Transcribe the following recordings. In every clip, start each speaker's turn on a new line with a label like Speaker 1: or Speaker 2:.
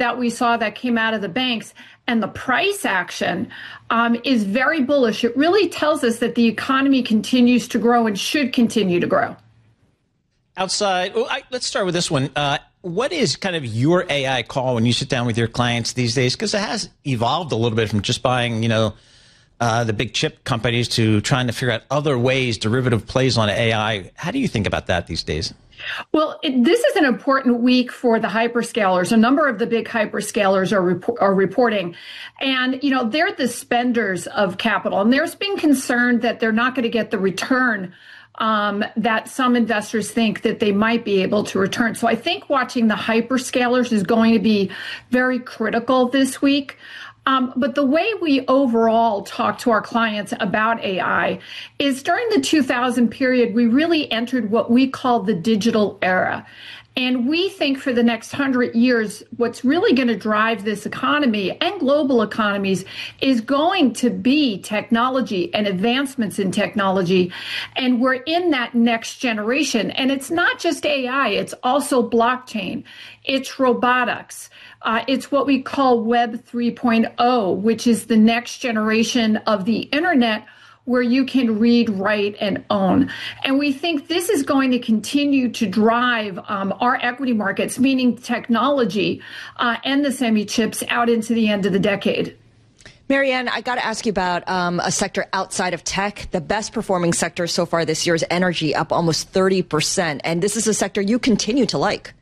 Speaker 1: that we saw that came out of the banks and the price action is very bullish. It really tells us that the economy continues to grow and should continue to grow.
Speaker 2: Outside, let's start with this one. What is kind of your AI call when you sit down with your clients these days? Because it has evolved a little bit from just buying, the big chip companies to trying to figure out other ways, derivative plays on AI. How do you think about that these days?
Speaker 1: Well, this is an important week for the hyperscalers. A number of the big hyperscalers are reporting. And, they're the spenders of capital. And there's been concern that they're not going to get the return that some investors think that they might be able to return. So I think watching the hyperscalers is going to be very critical this week. But the way we overall talk to our clients about AI is during the 2000 period, we really entered what we call the digital era. And we think for the next 100 years, what's really going to drive this economy and global economies is going to be technology and advancements in technology. And we're in that next generation. And it's not just AI, it's also blockchain, it's robotics. It's what we call Web 3.0, which is the next generation of the internet, where you can read, write, and own. And we think this is going to continue to drive our equity markets, meaning technology and the semi-chips out into the end of the decade.
Speaker 3: Marianne, I got to ask you about a sector outside of tech. The best performing sector so far this year is energy, up almost 30%. And this is a sector you continue to like.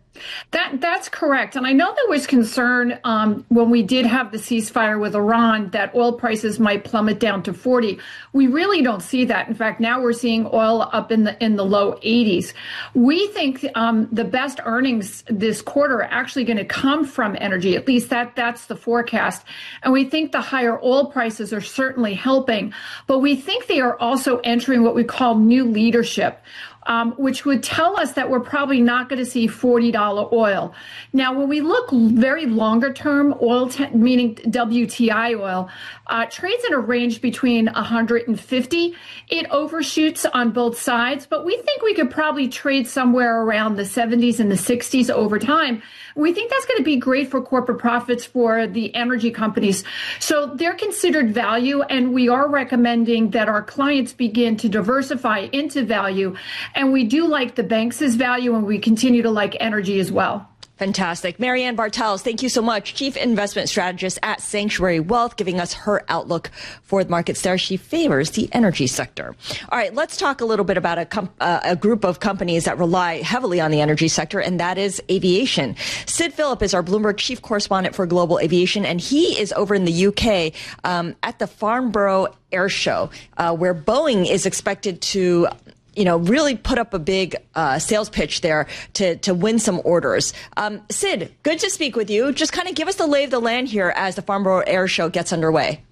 Speaker 1: That's correct. And I know there was concern when we did have the ceasefire with Iran that oil prices might plummet down to 40. We really don't see that. In fact, now we're seeing oil up in the low 80s. We think the best earnings this quarter are actually going to come from energy. At least that's the forecast. And we think the higher oil prices are certainly helping. But we think they are also entering what we call new leadership, which would tell us that we're probably not going to see $40 oil. Now, when we look very longer term, oil, meaning WTI oil, trades in a range between 150. It overshoots on both sides, but we think we could probably trade somewhere around the 70s and the 60s over time. We think that's going to be great for corporate profits for the energy companies. So they're considered value, and we are recommending that our clients begin to diversify into value. And we do like the banks as value, and we continue to like energy as well.
Speaker 3: Fantastic. Marianne Bartels, thank you so much. Chief Investment Strategist at Sanctuary Wealth, giving us her outlook for the markets there. She favors the energy sector. All right, let's talk a little bit about a group of companies that rely heavily on the energy sector, and that is aviation. Sid Phillip is our Bloomberg Chief Correspondent for Global Aviation, and he is over in the UK at the Farnborough Air Show, where Boeing is expected to really put up a big sales pitch there to win some orders. Sid, good to speak with you. Just kind of give us the lay of the land here as the Farnborough Air Show gets underway.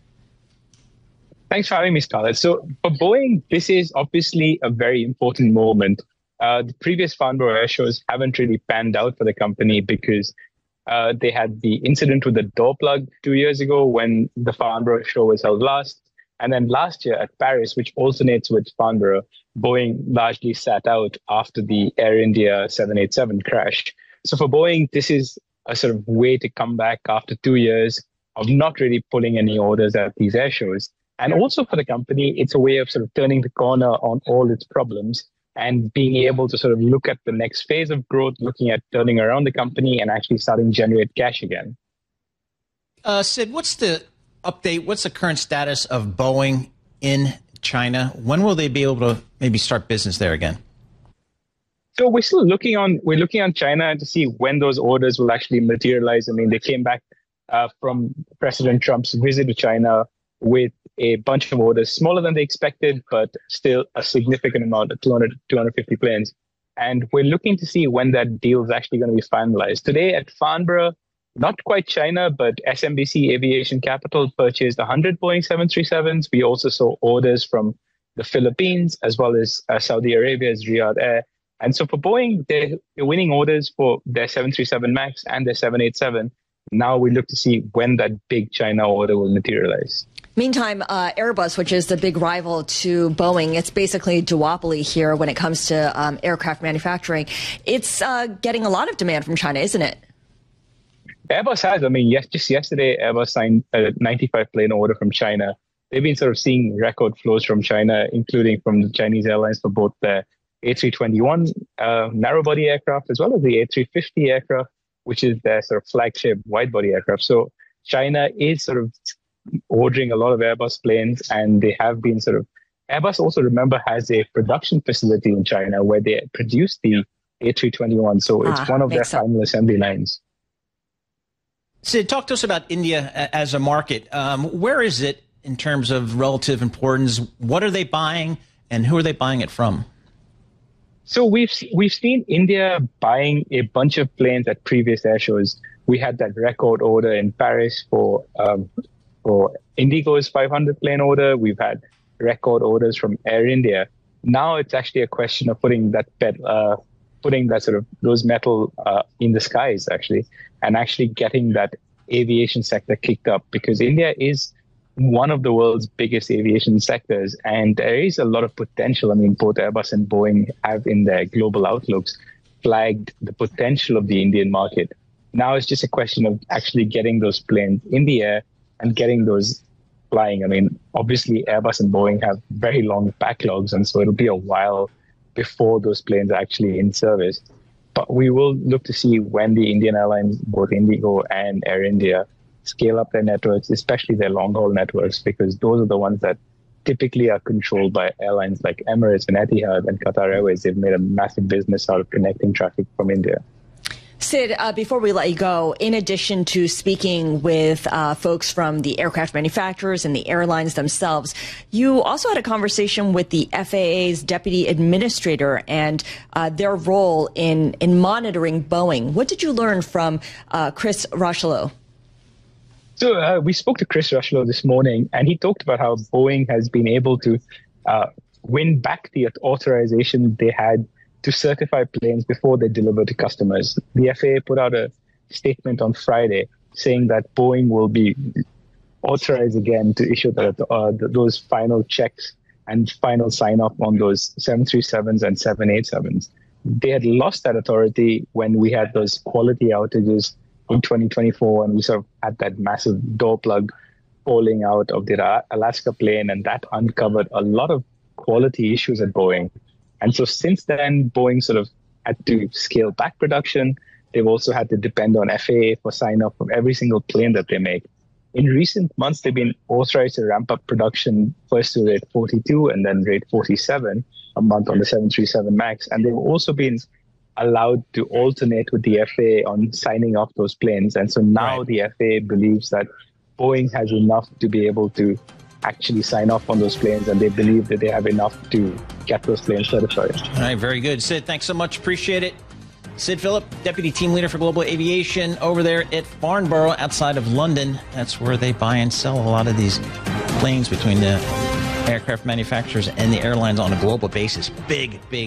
Speaker 4: Thanks for having me, Scarlett. So for Boeing, this is obviously a very important moment. The previous Farnborough Air Shows haven't really panned out for the company because they had the incident with the door plug 2 years ago when the Farnborough Show was held last. And then last year at Paris, which alternates with Farnborough, Boeing largely sat out after the Air India 787 crash. So for Boeing, this is a sort of way to come back after 2 years of not really pulling any orders at these air shows. And also for the company, it's a way of sort of turning the corner on all its problems and being able to sort of look at the next phase of growth, looking at turning around the company and actually starting to generate cash again.
Speaker 2: Sid, what's the update? What's the current status of Boeing in China? When will they be able to maybe start business there again?
Speaker 4: So we're looking on China to see when those orders will actually materialize. I mean, they came back from President Trump's visit to China with a bunch of orders, smaller than they expected, but still a significant amount of 250 planes. And we're looking to see when that deal is actually going to be finalized. Today at Farnborough, not quite China, but SMBC Aviation Capital purchased 100 Boeing 737s. We also saw orders from the Philippines as well as Saudi Arabia's Riyadh Air. And so for Boeing, they're winning orders for their 737 MAX and their 787. Now we look to see when that big China order will materialize.
Speaker 3: Meantime, Airbus, which is the big rival to Boeing, it's basically a duopoly here when it comes to aircraft manufacturing. It's getting a lot of demand from China, isn't it?
Speaker 4: Airbus has. I mean, yes, just yesterday, Airbus signed a 95 plane order from China. They've been sort of seeing record flows from China, including from the Chinese airlines for both the A321 narrow-body aircraft as well as the A350 aircraft, which is their sort of flagship wide-body aircraft. So China is sort of ordering a lot of Airbus planes, and they have been sort of. Airbus also, remember, has a production facility in China where they produce the A321. So it's one of their final assembly lines.
Speaker 2: Sid, talk to us about India as a market. Where is it in terms of relative importance? What are they buying, and who are they buying it from?
Speaker 4: So we've seen India buying a bunch of planes at previous air shows. We had that record order in Paris for Indigo's 500 plane order. We've had record orders from Air India. Now it's actually a question of putting that sort of those metal in the skies, actually, and actually getting that aviation sector kicked up, because India is one of the world's biggest aviation sectors, and there is a lot of potential. I mean, both Airbus and Boeing have in their global outlooks flagged the potential of the Indian market. Now it's just a question of actually getting those planes in the air and getting those flying. I mean, obviously Airbus and Boeing have very long backlogs, and so it'll be a while before those planes are actually in service. But we will look to see when the Indian airlines, both Indigo and Air India, scale up their networks, especially their long-haul networks, because those are the ones that typically are controlled by airlines like Emirates and Etihad and Qatar Airways. They've made a massive business out of connecting traffic from India.
Speaker 3: Sid, before we let you go, in addition to speaking with folks from the aircraft manufacturers and the airlines themselves, you also had a conversation with the FAA's deputy administrator and their role in monitoring Boeing. What did you learn from Chris Rocheleau?
Speaker 4: So we spoke to Chris Rocheleau this morning, and he talked about how Boeing has been able to win back the authorization they had to certify planes before they deliver to customers. The FAA put out a statement on Friday saying that Boeing will be authorized again to issue those final checks and final sign-off on those 737s and 787s. They had lost that authority when we had those quality outages in 2024, and we sort of had that massive door plug falling out of the Alaska plane, and that uncovered a lot of quality issues at Boeing. And so since then, Boeing sort of had to scale back production. They've also had to depend on FAA for sign-off of every single plane that they make. In recent months, they've been authorized to ramp up production first to rate 42 and then rate 47 a month on the 737 MAX. And they've also been allowed to alternate with the FAA on signing off those planes. And so now the FAA believes that Boeing has enough to be able to actually sign off on those planes, and they believe that they have enough to get those planes certified.
Speaker 2: All right, very good. Sid, thanks so much. Appreciate it. Sid Phillip, Deputy Team Leader for Global Aviation over there at Farnborough outside of London. That's where they buy and sell a lot of these planes between the aircraft manufacturers and the airlines on a global basis. Big